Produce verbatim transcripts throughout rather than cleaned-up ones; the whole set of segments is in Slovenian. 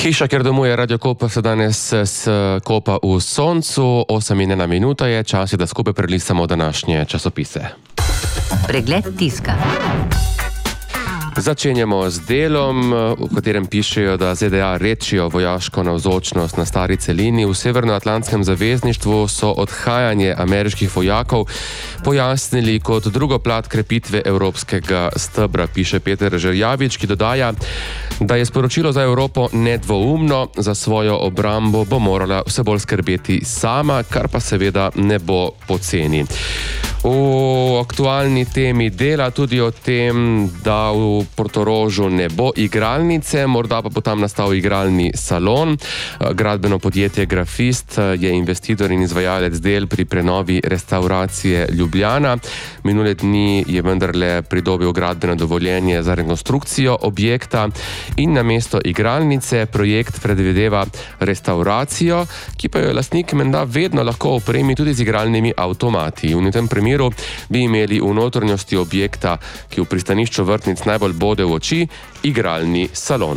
Hiša, kjer domuje Radio Koper, se danes s kopa v soncu. Osem in ena minuta je, čas je, da skupaj prelistamo današnje časopise. Pregled tiska. Začenjamo z delom, v katerem pišejo, da Z D A rečijo vojaško navzočnost na stari celini. V Severnoatlantskem zavezništvu so odhajanje ameriških vojakov pojasnili kot drugo plat krepitve evropskega stebra, piše Peter Žerjavič, ki dodaja, da je sporočilo za Evropo nedvoumno, za svojo obrambo bo morala vse bolj skrbeti sama, kar pa seveda ne bo poceni. V aktualni temi dela tudi o tem, da v Portorožu ne bo igralnice, morda pa bo tam nastal igralni salon. Gradbeno podjetje Grafist je investitor in izvajalec del pri prenovi restauracije Ljubljana. Minule dni je vendarle pridobil gradbeno dovoljenje za rekonstrukcijo objekta in namesto igralnice projekt predvideva restauracijo, ki pa jo lastnik menda vedno lahko opremi tudi z igralnimi avtomati. V tem primeru bi imeli v notranjosti objekta, ki v pristanišču Vrtnic najbolj bode v oči, igralni salon.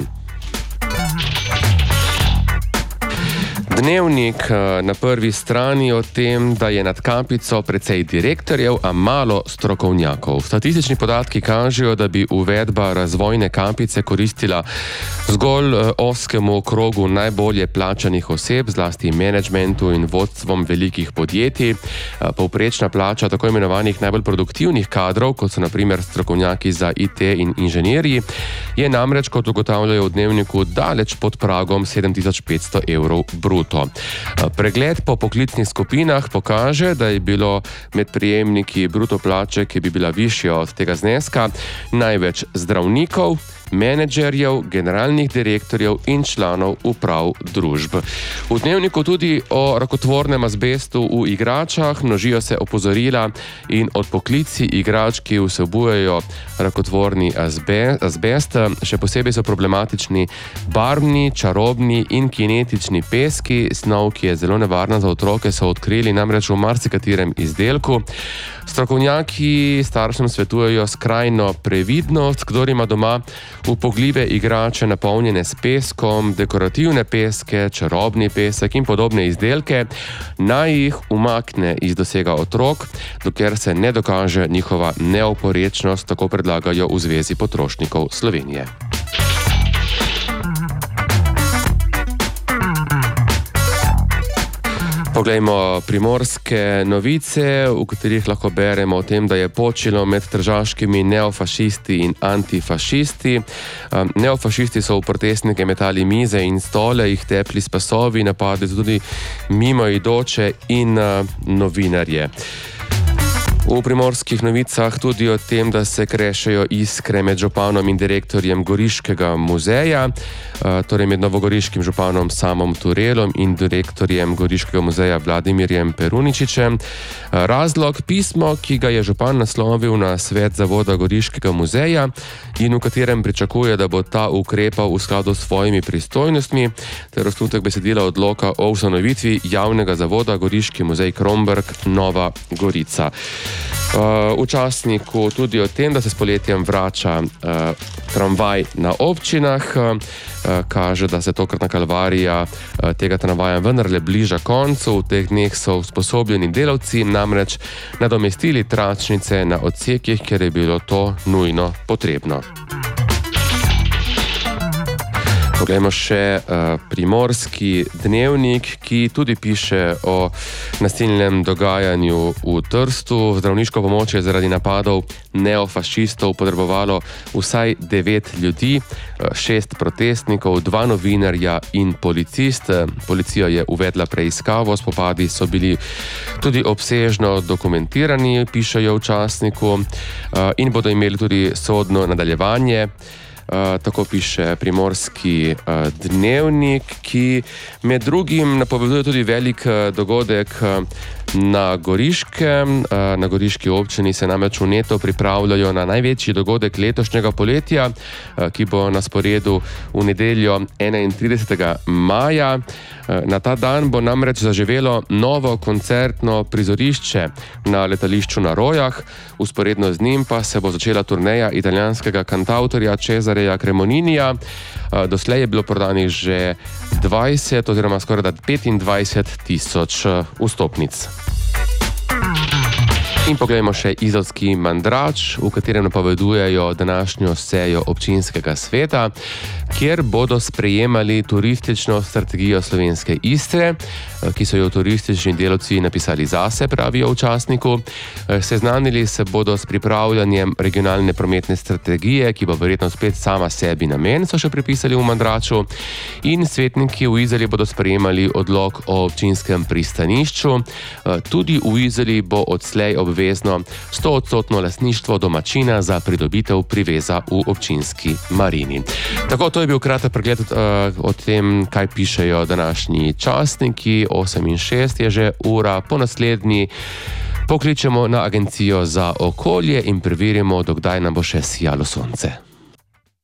Dnevnik na prvi strani o tem, da je nad Kapico precej direktorjev, a malo strokovnjakov. Statistični podatki kažejo, da bi uvedba razvojne kapice koristila zgolj ozkemu krogu najbolje plačanih oseb, zlasti menedžmentu in vodstvom velikih podjetij. Povprečna plača tako imenovanih najbolj produktivnih kadrov, kot so na primer strokovnjaki za I T in inženirji, je namreč, kot ugotavljajo v dnevniku, daleč pod pragom sedem tisoč petsto evrov bruto. Pregled po poklicnih skupinah pokaže, da je bilo med prejemniki bruto plače, ki bi bila višja od tega zneska, največ zdravnikov, menedžerjev, generalnih direktorjev in članov uprav družb. V dnevniku tudi o rakotvornem azbestu v igračah, množijo se opozorila in odpoklici igrač, ki vsebujejo rakotvorni azbe, azbest. Še posebej so problematični barvni, čarobni in kinetični peski. Snov, ki je zelo nevarna za otroke, so odkrili namreč v marsikaterem izdelku. Strokovnjaki staršem svetujejo skrajno previdnost, kdor ima doma upogljive igrače napolnjene s peskom, dekorativne peske, čarobni pesek in podobne izdelke, naj jih umakne iz dosega otrok, dokler se ne dokaže njihova neoporečnost, tako predlagajo v Zvezi potrošnikov Slovenije. Poglejmo primorske novice, v katerih lahko beremo o tem, da je počilo med tržaškimi neofašisti in antifašisti. Neofašisti so v protestnike metali mize in stole, jih tepli s pasovi, napadli tudi mimoidoče in novinarje. V primorskih novicah tudi o tem, da se krešejo iskre med županom in direktorjem Goriškega muzeja, torej med novogoriškim županom Samom Turelom in direktorjem Goriškega muzeja Vladimirjem Peruničičem. Razlog: pismo, ki ga je župan naslovil na svet zavoda Goriškega muzeja in v katerem pričakuje, da bo ta ukrepal v skladu s svojimi pristojnostmi, ter osnutek besedila odloka o ustanovitvi javnega zavoda Goriški muzej Kromberk Nova Gorica. V časniku tudi o tem, da se s poletjem vrača uh, tramvaj na občinah, uh, kaže, da se tokratna kalvarija uh, tega tramvaja vendarle bliža koncu. V teh dneh so usposobljeni delavci namreč nadomestili tračnice na odsekih, ker je bilo to nujno potrebno. Poglejmo še uh, primorski dnevnik, ki tudi piše o nasilnem dogajanju v Trstu. Zdravniško pomoč je zaradi napadov neofašistov potrebovalo vsaj devet ljudi, šest protestnikov, dva novinarja in policist. Policija je uvedla preiskavo, spopadi so bili tudi obsežno dokumentirani, pišejo v časniku, uh, in bodo imeli tudi sodno nadaljevanje. Uh, tako piše primorski uh, dnevnik, ki med drugim napoveduje tudi velik uh, dogodek uh, na Goriškem. Uh, na Goriški občini se namreč vneto pripravljajo na največji dogodek letošnjega poletja, uh, ki bo na sporedu v nedeljo enaintridesetega maja. Uh, na ta dan bo namreč zaživelo novo koncertno prizorišče na letališču na Rojah. Vzporedno z njim pa se bo začela turneja italijanskega kantavtorja Cesareja Cremoninija. Doslej je bilo prodanih že dvajset oziroma skoraj petindvajset tisoč vstopnic. In poglejmo še Izolski mandrač, v katerem napovedujejo današnjo sejo občinskega sveta, kjer bodo sprejemali turistično strategijo Slovenske Istre, ki so jo turistični delavci napisali zase, pravijo v časniku. Seznanili se bodo s pripravljanjem regionalne prometne strategije, ki bo verjetno spet sama sebi namen, so še pripisali v mandraču. In svetniki v Izoli bodo sprejemali odlok o občinskem pristanišču. Tudi v Izoli bo odslej obvezno stoodstotno lastništvo domačina za pridobitev priveza v občinski marini. Tako, to je bil kratek pregled uh, o tem, kaj pišejo današnji časniki. osem in šest je že ura. Po naslednji pokličemo na Agencijo za okolje in preverimo, do kdaj nam bo še sijalo sonce.